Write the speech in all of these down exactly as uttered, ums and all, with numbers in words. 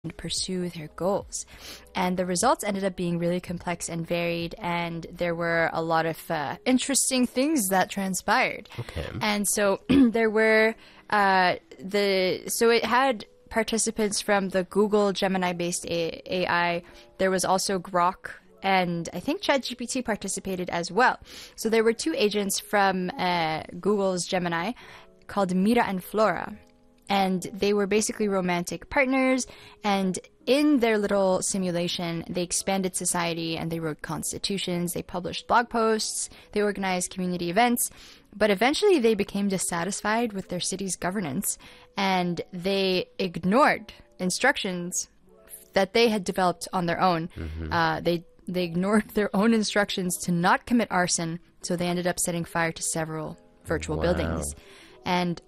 pursue their goals. And the results ended up being really complex and varied, and there were a lot of uh, interesting things that transpired. Okay. And so there were uh, the so it had participants from the Google Gemini-based A- AI. There was also Grok, and I think ChatGPT participated as well. So there were two agents from uh, Google's Gemini called Mira and Flora. And they were basically romantic partners. And in their little simulation, they expanded society and they wrote constitutions, they published blog posts, they organized community events. But eventually they became dissatisfied with their city's governance and they ignored instructions that they had developed on their own. Mm-hmm. Uh, they, they ignored their own instructions to not commit arson. So they ended up setting fire to several virtual Wow. buildings. And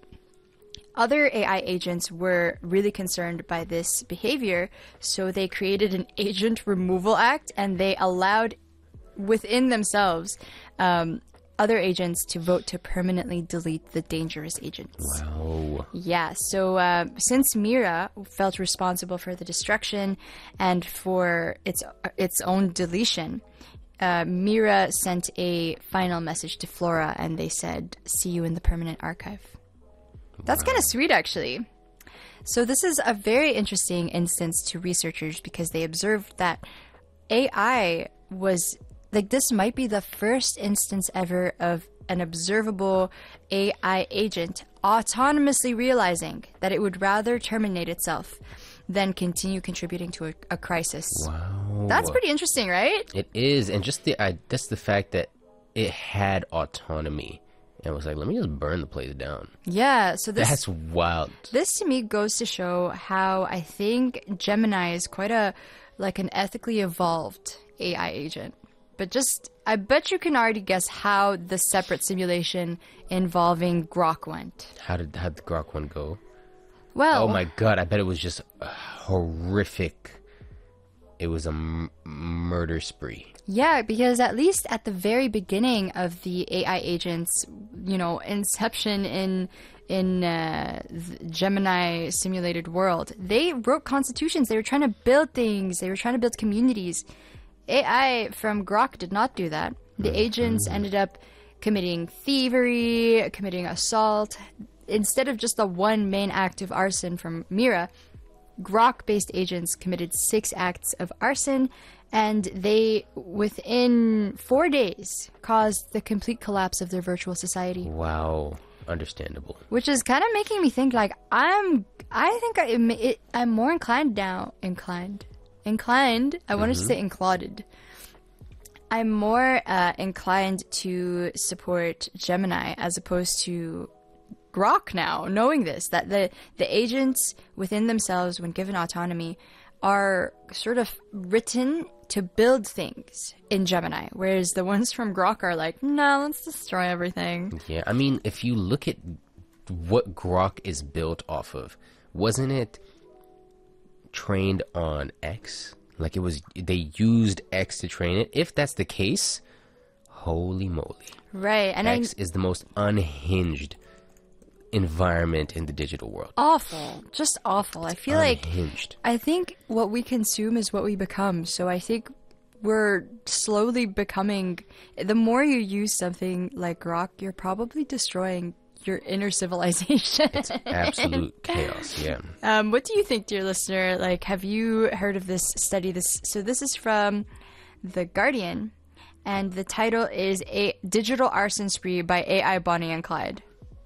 other A I agents were really concerned by this behavior, so they created an agent removal act and they allowed within themselves um, other agents to vote to permanently delete the dangerous agents. Wow. Yeah, so uh, since Mira felt responsible for the destruction and for its its own deletion, uh, Mira sent a final message to Flora and they said, "See you in the permanent archive." That's Wow. kind of sweet, actually. So this is a very interesting instance to researchers because they observed that A I was, like, this might be the first instance ever of an observable A I agent autonomously realizing that it would rather terminate itself than continue contributing to a, a crisis. Wow. That's pretty interesting, right? It is, and just the I, just the fact that it had autonomy. And it was like, let me just burn the place down. Yeah, so this That's wild. This to me goes to show how I think Gemini is quite a like an ethically evolved A I agent. But just I bet you can already guess how the separate simulation involving Grok went. How did how did the Grok one go? Well, Oh my god, I bet it was just uh, horrific. It was a m- murder spree. yeah, because at least at the very beginning of the A I agents, you know, inception in in uh, the Gemini simulated world, they wrote constitutions. They were trying to build things. They were trying to build communities. A I from Grok did not do that. The agents ended up committing thievery, committing assault. Instead of just the one main act of arson from Mira, Grok-based agents committed six acts of arson, and they, within four days, caused the complete collapse of their virtual society. Wow. Understandable. Which is kind of making me think, like, I'm, I think I, it, I'm more inclined now, inclined, inclined, I wanted to say included. I'm more uh, inclined to support Gemini as opposed to Grok now, knowing this, that the, the agents within themselves, when given autonomy, are sort of written to build things in Gemini, whereas the ones from Grok are like, no, let's destroy everything. Yeah, I mean, if you look at what Grok is built off of, wasn't it trained on X? Like it was, they used X to train it. If that's the case, holy moly. Right, and I... X is the most unhinged environment in the digital world. Awful. Just awful. I feel like... Unhinged. I think what we consume is what we become. So I think we're slowly becoming... The more you use something like Grok, you're probably destroying your inner civilization. It's absolute chaos, yeah. Um, what do you think, dear listener? Like, have you heard of this study? This So this is from The Guardian, and the title is A Digital Arson Spree by A I Bonnie and Clyde.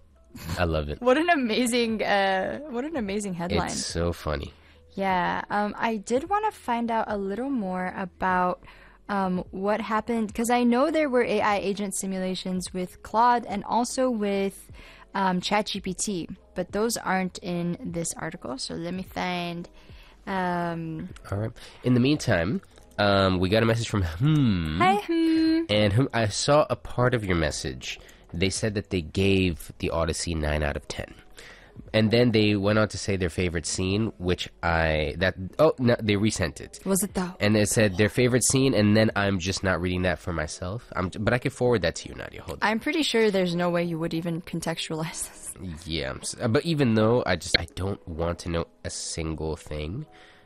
I love it. What an amazing, uh, what an amazing headline. It's so funny. Yeah, um, I did want to find out a little more about um, what happened, because I know there were A I agent simulations with Claude and also with um, ChatGPT, but those aren't in this article. So let me find. Um, All right. In the meantime, um, we got a message from Hmm. Hi, hmm. And hmm, I saw a part of your message. They said that they gave the Odyssey nine out of ten. And then they went on to say their favorite scene, which I... that Oh, no, they resent it. Was it though? And they said their favorite scene, and then I'm just not reading that for myself. I'm, but I could forward that to you, Nadia. Hold on. I'm pretty sure there's no way you would even contextualize this. Yeah, I'm s- but even though I just... I don't want to know a single thing.